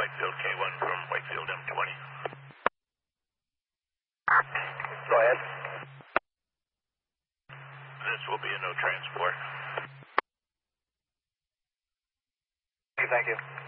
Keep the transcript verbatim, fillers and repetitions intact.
Whitefield K one from Whitefield M twenty. Go ahead. This will be a no transport. Thank you.